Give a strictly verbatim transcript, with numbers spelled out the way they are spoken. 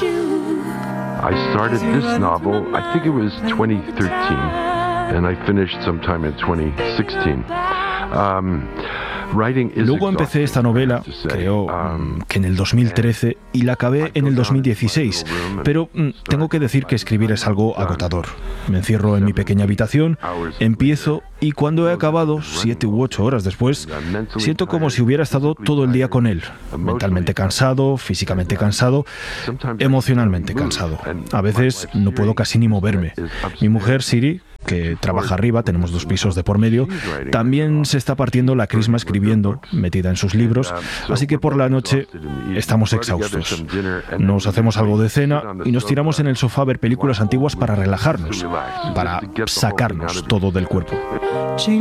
I started this novel, I think it was twenty thirteen, and I finished sometime in twenty sixteen. Um, Luego empecé esta novela, creo que en el dos mil trece, y la acabé en el dos mil dieciséis, pero tengo que decir que escribir es algo agotador. Me encierro en mi pequeña habitación, empiezo, y cuando he acabado, siete u ocho horas después, siento como si hubiera estado todo el día con él, mentalmente cansado, físicamente cansado, emocionalmente cansado. A veces no puedo casi ni moverme. Mi mujer, Siri, que trabaja arriba, tenemos dos pisos de por medio, también se está partiendo la crisma escribiendo, metida en sus libros, así que por la noche estamos exhaustos. Nos hacemos algo de cena y nos tiramos en el sofá a ver películas antiguas para relajarnos, para sacarnos todo del cuerpo.